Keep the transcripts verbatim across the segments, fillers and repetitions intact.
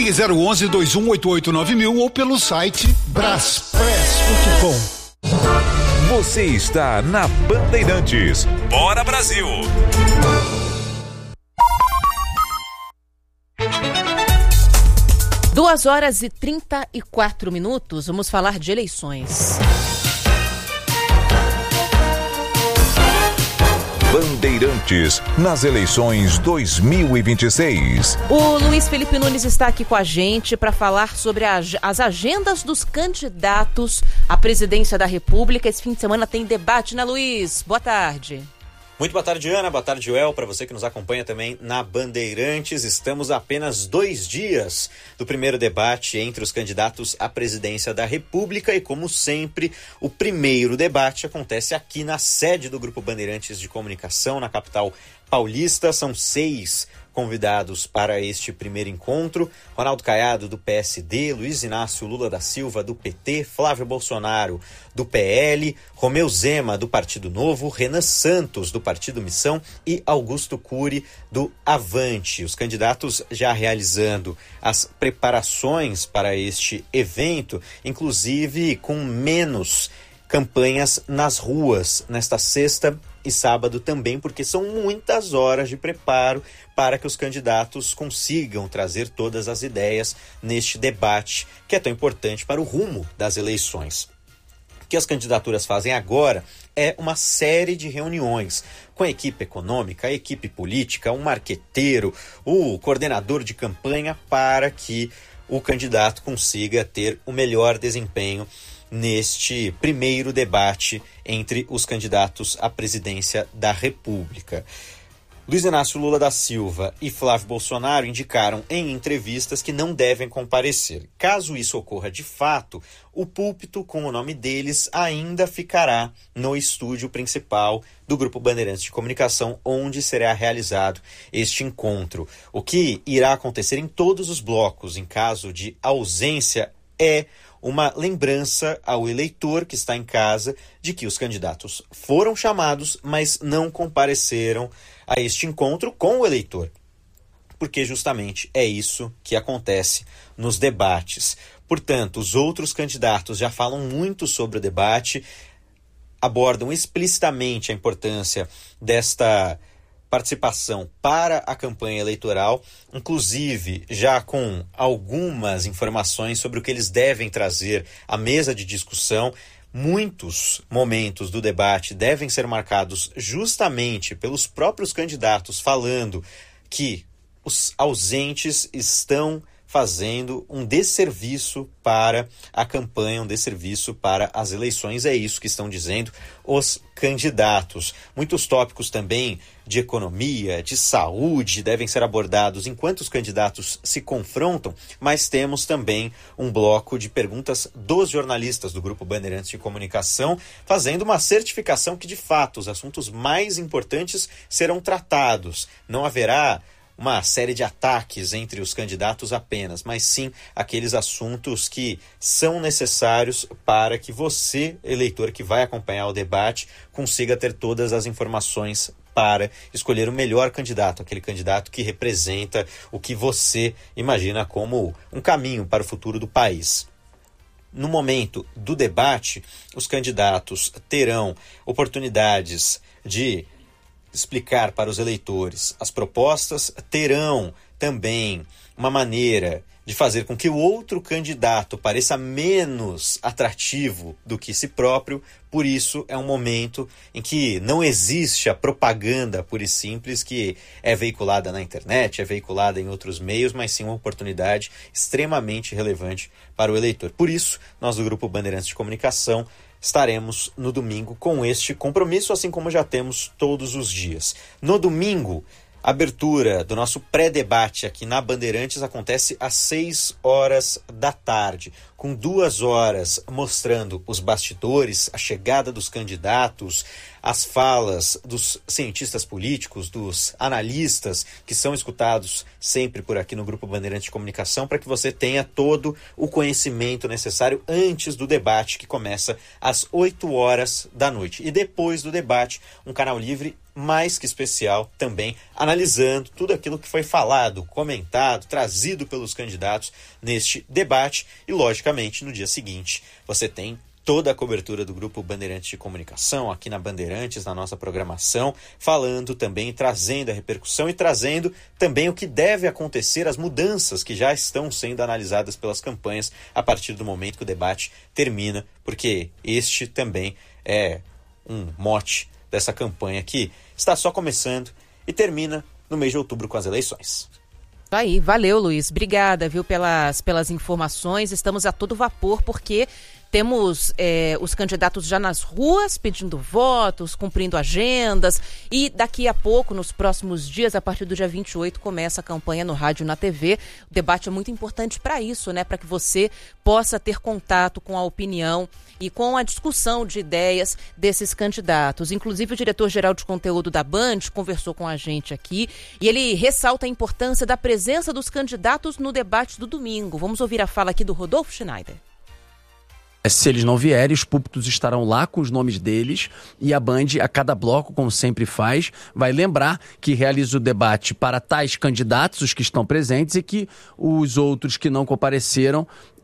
Ligue zero onze, dois um oito oito nove mil ou pelo site braspress ponto com. Você está na Bandeirantes. Bora Brasil! Duas horas e trinta e quatro minutos, vamos falar de eleições. Bandeirantes nas eleições dois mil e vinte e seis. O Luiz Felipe Nunes está aqui com a gente para falar sobre a, as agendas dos candidatos à presidência da República. Esse fim de semana tem debate, né, Luiz? Boa tarde. Muito boa tarde, Ana. Boa tarde, Joel. Para você que nos acompanha também na Bandeirantes, estamos a apenas dois dias do primeiro debate entre os candidatos à presidência da República e, como sempre, o primeiro debate acontece aqui na sede do Grupo Bandeirantes de Comunicação, na capital paulista. São seis convidados para este primeiro encontro: Ronaldo Caiado, do P S D, Luiz Inácio Lula da Silva, do P T, Flávio Bolsonaro, do P L, Romeu Zema, do Partido Novo, Renan Santos, do Partido Missão e Augusto Cury, do Avante. Os candidatos já realizando as preparações para este evento, inclusive com menos campanhas nas ruas nesta sexta e sábado também, porque são muitas horas de preparo para que os candidatos consigam trazer todas as ideias neste debate que é tão importante para o rumo das eleições. O que as candidaturas fazem agora é uma série de reuniões com a equipe econômica, a equipe política, um marqueteiro, o coordenador de campanha, para que o candidato consiga ter o melhor desempenho neste primeiro debate entre os candidatos à presidência da República. Luiz Inácio Lula da Silva e Flávio Bolsonaro indicaram em entrevistas que não devem comparecer. Caso isso ocorra de fato, o púlpito com o nome deles ainda ficará no estúdio principal do Grupo Bandeirantes de Comunicação, onde será realizado este encontro. O que irá acontecer em todos os blocos, em caso de ausência, é uma lembrança ao eleitor que está em casa de que os candidatos foram chamados, mas não compareceram a este encontro com o eleitor, porque justamente é isso que acontece nos debates. Portanto, os outros candidatos já falam muito sobre o debate, abordam explicitamente a importância desta participação para a campanha eleitoral, inclusive já com algumas informações sobre o que eles devem trazer à mesa de discussão. Muitos momentos do debate devem ser marcados justamente pelos próprios candidatos falando que os ausentes estão fazendo um desserviço para a campanha, um desserviço para as eleições. É isso que estão dizendo os candidatos. Muitos tópicos também de economia, de saúde devem ser abordados enquanto os candidatos se confrontam, mas temos também um bloco de perguntas dos jornalistas do Grupo Bandeirantes de Comunicação, fazendo uma certificação que, de fato, os assuntos mais importantes serão tratados. Não haverá uma série de ataques entre os candidatos apenas, mas sim aqueles assuntos que são necessários para que você, eleitor que vai acompanhar o debate, consiga ter todas as informações para escolher o melhor candidato, aquele candidato que representa o que você imagina como um caminho para o futuro do país. No momento do debate, os candidatos terão oportunidades de explicar para os eleitores as propostas, terão também uma maneira de fazer com que o outro candidato pareça menos atrativo do que si próprio. Por isso, é um momento em que não existe a propaganda pura e simples que é veiculada na internet, é veiculada em outros meios, mas sim uma oportunidade extremamente relevante para o eleitor. Por isso, nós do Grupo Bandeirantes de Comunicação estaremos no domingo com este compromisso, assim como já temos todos os dias. No domingo, a abertura do nosso pré-debate aqui na Bandeirantes acontece às seis horas da tarde, com duas horas mostrando os bastidores, a chegada dos candidatos, as falas dos cientistas políticos, dos analistas que são escutados sempre por aqui no Grupo Bandeirantes de Comunicação, para que você tenha todo o conhecimento necessário antes do debate, que começa às oito horas da noite. E depois do debate, um canal livre mais que especial também, analisando tudo aquilo que foi falado, comentado, trazido pelos candidatos neste debate. E, logicamente, no dia seguinte, você tem toda a cobertura do Grupo Bandeirantes de Comunicação, aqui na Bandeirantes, na nossa programação, falando também, trazendo a repercussão e trazendo também o que deve acontecer, as mudanças que já estão sendo analisadas pelas campanhas a partir do momento que o debate termina, porque este também é um mote dessa campanha que está só começando e termina no mês de outubro com as eleições. Aí, valeu, Luiz. Obrigada, viu, pelas, pelas informações. Estamos a todo vapor, porque temos é, os candidatos já nas ruas pedindo votos, cumprindo agendas, e daqui a pouco, nos próximos dias, a partir do dia vinte e oito, começa a campanha no rádio e na T V. O debate é muito importante para isso, né? Para que você possa ter contato com a opinião e com a discussão de ideias desses candidatos. Inclusive, o diretor-geral de conteúdo da Band conversou com a gente aqui e ele ressalta a importância da presença dos candidatos no debate do domingo. Vamos ouvir a fala aqui do Rodolfo Schneider. Se eles não vierem, os púlpitos estarão lá com os nomes deles e a Band, a cada bloco, como sempre faz, vai lembrar que realiza o debate para tais candidatos, os que estão presentes, e que os outros que não compareceram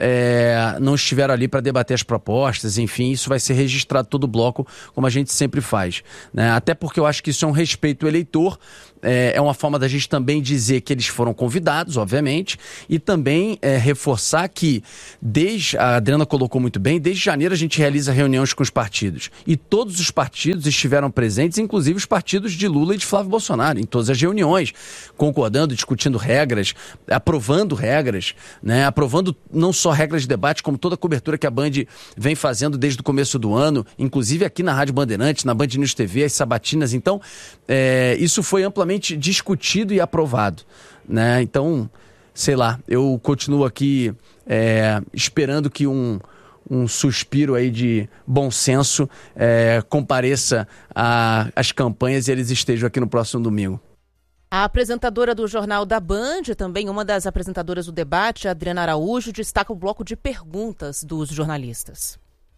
é, não estiveram ali para debater as propostas. Enfim, isso vai ser registrado todo o bloco, como a gente sempre faz, né? Até porque eu acho que isso é um respeito ao eleitor, é, é uma forma da gente também dizer que eles foram convidados, obviamente, e também é, reforçar que, desde, a Adriana colocou muito bem, desde janeiro a gente realiza reuniões com os partidos. E todos os partidos estiveram presentes, inclusive os partidos de Lula e de Flávio Bolsonaro, em todas as reuniões, concordando, discutindo regras, aprovando regras, né? Aprovando não só regras de debate, como toda a cobertura que a Band vem fazendo desde o começo do ano, inclusive aqui na Rádio Bandeirantes, na Band News T V, as sabatinas. Então, é, isso foi amplamente discutido e aprovado, né? Então, sei lá, eu continuo aqui é, esperando que um um suspiro aí de bom senso é, compareça às campanhas e eles estejam aqui no próximo domingo. A apresentadora do Jornal da Band, também uma das apresentadoras do debate, Adriana Araújo, destaca o bloco de perguntas dos jornalistas.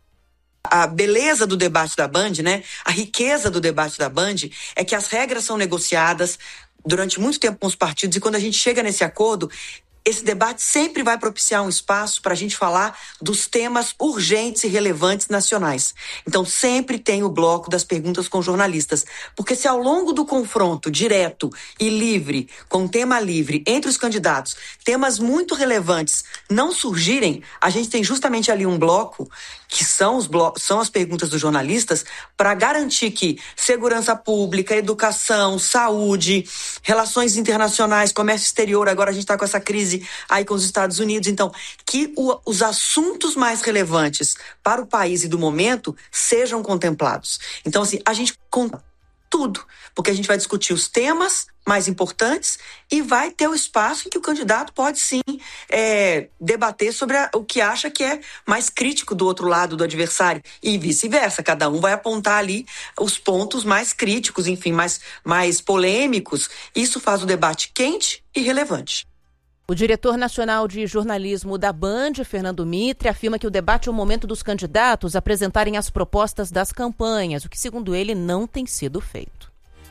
A beleza do debate da Band, né? A riqueza do debate da Band é que as regras são negociadas durante muito tempo com os partidos, e quando a gente chega nesse acordo, esse debate sempre vai propiciar um espaço para a gente falar dos temas urgentes e relevantes nacionais. Então, sempre tem o bloco das perguntas com jornalistas. Porque se ao longo do confronto direto e livre, com tema livre, entre os candidatos, temas muito relevantes não surgirem, a gente tem justamente ali um bloco, que são, os blo- são as perguntas dos jornalistas, para garantir que segurança pública, educação, saúde, relações internacionais, comércio exterior, agora a gente está com essa crise aí com os Estados Unidos, então, que o, os assuntos mais relevantes para o país e do momento sejam contemplados. Então, assim, a gente conta tudo, porque a gente vai discutir os temas mais importantes e vai ter o espaço em que o candidato pode sim é, debater sobre a, o que acha que é mais crítico do outro lado do adversário e vice-versa. Cada um vai apontar ali os pontos mais críticos, enfim, mais, mais polêmicos. Isso faz o debate quente e relevante. O diretor nacional de jornalismo da Band, Fernando Mitre, afirma que o debate é o momento dos candidatos apresentarem as propostas das campanhas, o que, segundo ele, não tem sido feito.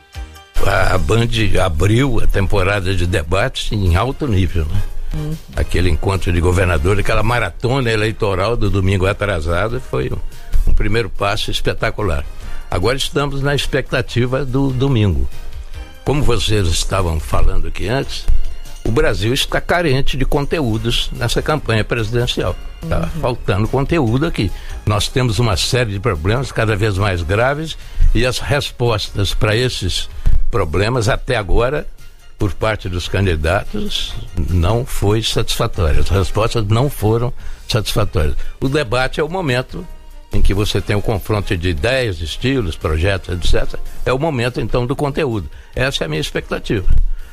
A Band abriu a temporada de debates em alto nível, né? Hum. Aquele encontro de governador, aquela maratona eleitoral do domingo atrasado foi um, um primeiro passo espetacular. Agora estamos na expectativa do domingo. Como vocês estavam falando aqui antes, o Brasil está carente de conteúdos nessa campanha presidencial. Está uhum. faltando conteúdo aqui. Nós temos uma série de problemas cada vez mais graves e as respostas para esses problemas, até agora, por parte dos candidatos, não foi satisfatória. As respostas não foram satisfatórias. O debate é o momento em que você tem o confronto de ideias, estilos, projetos, etcétera. É o momento, então, do conteúdo. Essa é a minha expectativa.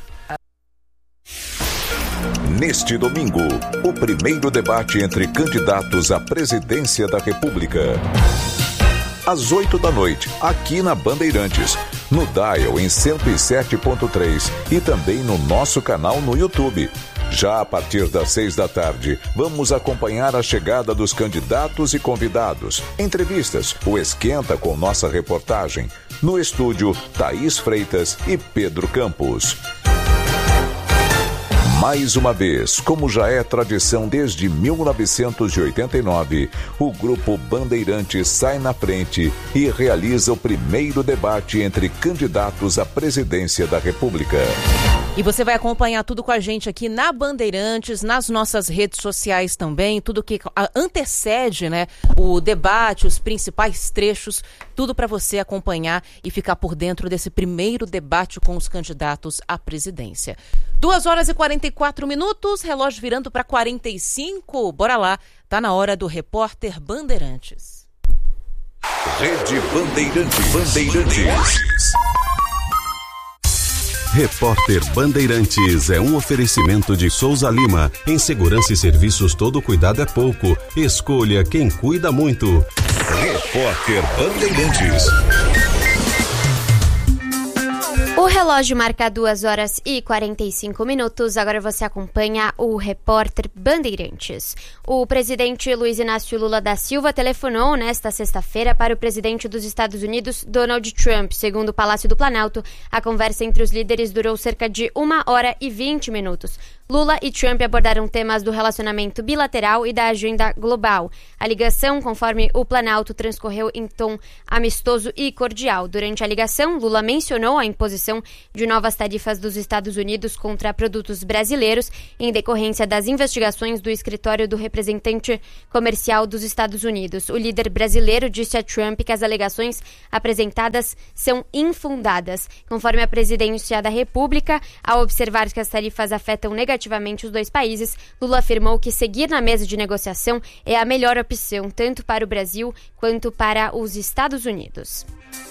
Neste domingo, o primeiro debate entre candidatos à presidência da República. Às oito da noite, aqui na Bandeirantes, no Dial em cento e sete ponto três e também no nosso canal no YouTube. Já a partir das seis da tarde, vamos acompanhar a chegada dos candidatos e convidados, entrevistas, o Esquenta com nossa reportagem, No estúdio, Thaís Freitas e Pedro Campos. Mais uma vez, como já é tradição desde mil novecentos e oitenta e nove, o Grupo Bandeirantes sai na frente e realiza o primeiro debate entre candidatos à presidência da República. E você vai acompanhar tudo com a gente aqui na Bandeirantes, nas nossas redes sociais também, tudo que antecede, né, o debate, os principais trechos, tudo para você acompanhar e ficar por dentro desse primeiro debate com os candidatos à presidência. duas horas e quarenta e quatro minutos, relógio virando para quarenta e cinco. Bora lá, tá na hora do Repórter Bandeirantes. Rede Bandeirantes. Bandeirantes. Repórter Bandeirantes é um oferecimento de Souza Lima. Em segurança e serviços, todo cuidado é pouco. Escolha quem cuida muito. Repórter Bandeirantes. O relógio marca duas horas e quarenta e cinco minutos. Agora você acompanha o Repórter Bandeirantes. O presidente Luiz Inácio Lula da Silva telefonou nesta sexta-feira para o presidente dos Estados Unidos, Donald Trump. Segundo o Palácio do Planalto, a conversa entre os líderes durou cerca de uma hora e vinte minutos. Lula e Trump abordaram temas do relacionamento bilateral e da agenda global. A ligação, conforme o Planalto, transcorreu em tom amistoso e cordial. Durante a ligação, Lula mencionou a imposição de novas tarifas dos Estados Unidos contra produtos brasileiros em decorrência das investigações do escritório do representante comercial dos Estados Unidos. O líder brasileiro disse a Trump que as alegações apresentadas são infundadas. Conforme a presidência da República, ao observar que as tarifas afetam negativamente Negativamente os dois países, Lula afirmou que seguir na mesa de negociação é a melhor opção, tanto para o Brasil quanto para os Estados Unidos.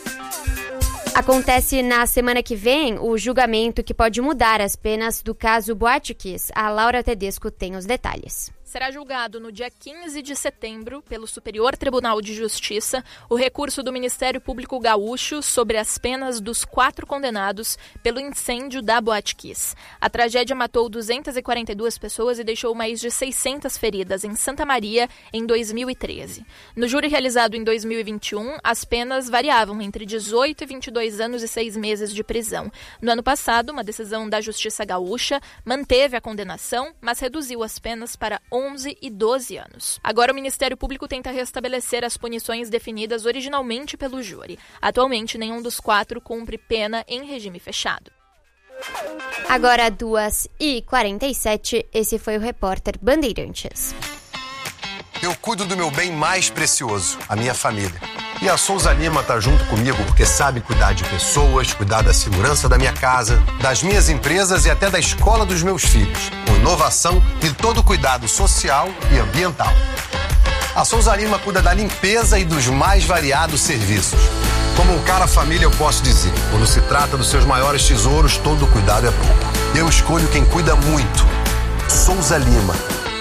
Acontece na semana que vem o julgamento que pode mudar as penas do caso Boate Kiss. A Laura Tedesco tem os detalhes. Será julgado no dia quinze de setembro pelo Superior Tribunal de Justiça o recurso do Ministério Público Gaúcho sobre as penas dos quatro condenados pelo incêndio da Boate Kiss. A tragédia matou duzentas e quarenta e duas pessoas e deixou mais de seiscentas feridas em Santa Maria em dois mil e treze. No júri realizado em dois mil e vinte e um, as penas variavam entre dezoito e vinte e dois anos e seis meses de prisão. No ano passado, uma decisão da Justiça Gaúcha manteve a condenação, mas reduziu as penas para onze e doze anos. Agora o Ministério Público tenta restabelecer as punições definidas originalmente pelo júri. Atualmente, nenhum dos quatro cumpre pena em regime fechado. Agora, duas e quarenta e sete, esse foi o Repórter Bandeirantes. Eu cuido do meu bem mais precioso, a minha família. E a Souza Lima tá junto comigo porque sabe cuidar de pessoas, cuidar da segurança da minha casa, das minhas empresas e até da escola dos meus filhos, com inovação e todo cuidado social e ambiental. A Souza Lima cuida da limpeza e dos mais variados serviços. Como um cara família, eu posso dizer, quando se trata dos seus maiores tesouros, todo cuidado é pouco. Eu escolho quem cuida muito. Souza Lima.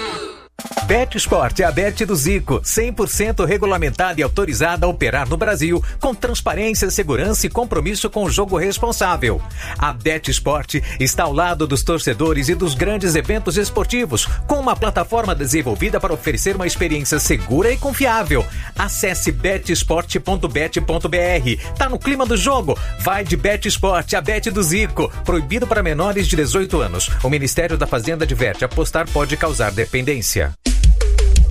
BetSport é a Bet do Zico, cem por cento regulamentada e autorizada a operar no Brasil, com transparência, segurança e compromisso com o jogo responsável. A BetSport está ao lado dos torcedores e dos grandes eventos esportivos, com uma plataforma desenvolvida para oferecer uma experiência segura e confiável. Acesse bet sport ponto bet ponto b r. Tá no clima do jogo? Vai de BetSport, a Bet do Zico. Proibido para menores de dezoito anos. O Ministério da Fazenda adverte: apostar pode causar dependência.